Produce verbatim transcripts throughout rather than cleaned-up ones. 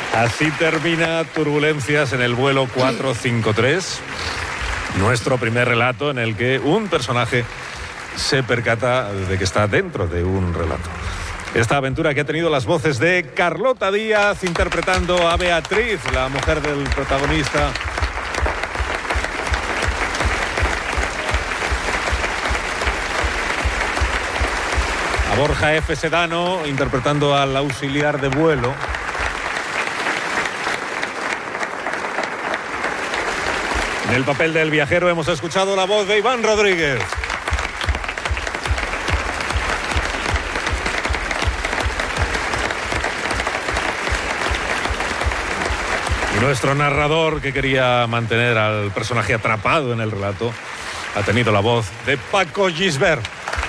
Así termina Turbulencias en el vuelo cuatrocientos cincuenta y tres. Nuestro primer relato en el que un personaje se percata de que está dentro de un relato. Esta aventura que ha tenido las voces de Carlota Díaz interpretando a Beatriz, la mujer del protagonista. A Borja F. Sedano interpretando al auxiliar de vuelo. En el papel del viajero hemos escuchado la voz de Iván Rodríguez. Y nuestro narrador, que quería mantener al personaje atrapado en el relato, ha tenido la voz de Paco Gisbert.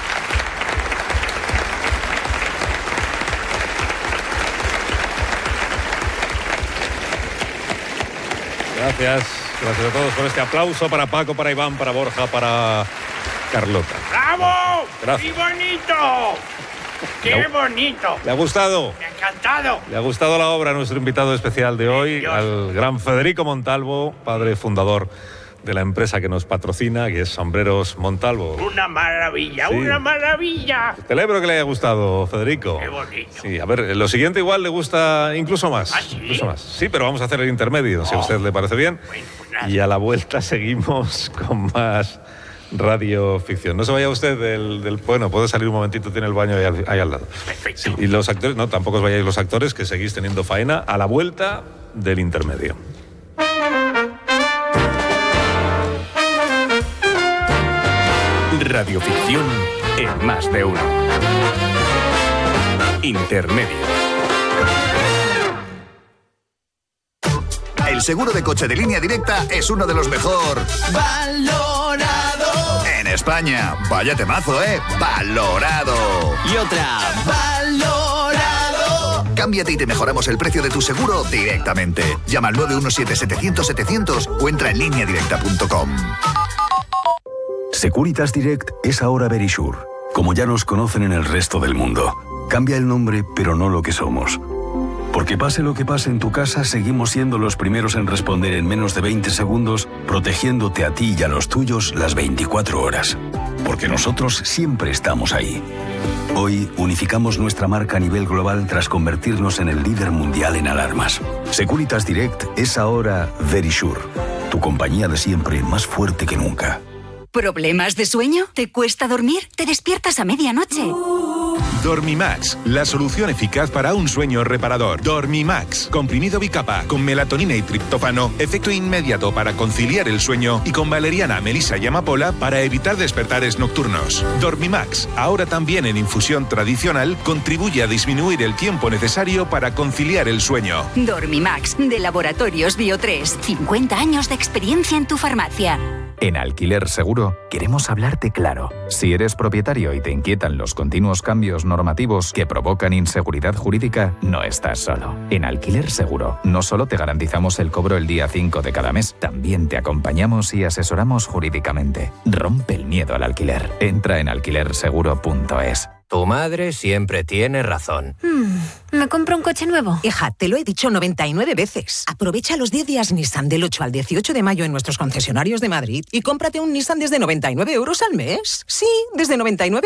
Gracias. Gracias a todos por este aplauso para Paco, para Iván, para Borja, para Carlota. ¡Bravo! Gracias. ¡Qué bonito! ¡Qué bonito! ¿Le ha gustado? Me ha encantado. Le ha gustado la obra a nuestro invitado especial de hoy, Dios. al gran Federico Montalvo, padre fundador de la empresa que nos patrocina, que es Sombreros Montalvo. Una maravilla, Sí. una maravilla. Celebro que le haya gustado, Federico. Qué bonito. Sí, a ver, lo siguiente igual le gusta incluso más. ¿Ah, sí? Incluso más. Sí, pero vamos a hacer el intermedio, si a Oh. usted le parece bien. Bueno, pues nada. Y a la vuelta seguimos con más radioficción. No se vaya usted del, del... Bueno, puede salir un momentito, tiene el baño ahí al, ahí al lado. Perfecto. Sí, y los actores, no, tampoco os vayáis los actores, que seguís teniendo faena a la vuelta del intermedio. Radioficción en Más de Uno. Intermedio. El seguro de coche de Línea Directa es uno de los mejor Valorado. en España. Vaya temazo, ¿eh? Valorado. Y otra. Valorado. Cámbiate y te mejoramos el precio de tu seguro directamente. Llama al nueve uno siete, setecientos, setecientos o entra en línea directa punto com. Securitas Direct es ahora Verisure, como ya nos conocen en el resto del mundo. Cambia el nombre, pero no lo que somos. Porque pase lo que pase en tu casa, seguimos siendo los primeros en responder en menos de veinte segundos, protegiéndote a ti y a los tuyos las veinticuatro horas. Porque nosotros siempre estamos ahí. Hoy unificamos nuestra marca a nivel global tras convertirnos en el líder mundial en alarmas. Securitas Direct es ahora Verisure, tu compañía de siempre más fuerte que nunca. ¿Problemas de sueño? ¿Te cuesta dormir? ¿Te despiertas a medianoche? Dormimax, la solución eficaz para un sueño reparador. Dormimax, comprimido bicapa, con melatonina y triptófano, efecto inmediato para conciliar el sueño y con valeriana, melisa y amapola para evitar despertares nocturnos. Dormimax, ahora también en infusión tradicional, contribuye a disminuir el tiempo necesario para conciliar el sueño. Dormimax, de Laboratorios Bio tres. cincuenta años de experiencia en tu farmacia. En Alquiler Seguro queremos hablarte claro. Si eres propietario y te inquietan los continuos cambios normativos que provocan inseguridad jurídica, no estás solo. En Alquiler Seguro no solo te garantizamos el cobro el día cinco de cada mes, también te acompañamos y asesoramos jurídicamente. Rompe el miedo al alquiler. Entra en alquiler seguro punto es. Tu madre siempre tiene razón. Hmm, ¿me compro un coche nuevo? Hija, te lo he dicho noventa y nueve veces. Aprovecha los diez días Nissan del ocho al dieciocho de mayo en nuestros concesionarios de Madrid y cómprate un Nissan desde noventa y nueve euros al mes. Sí, desde noventa y nueve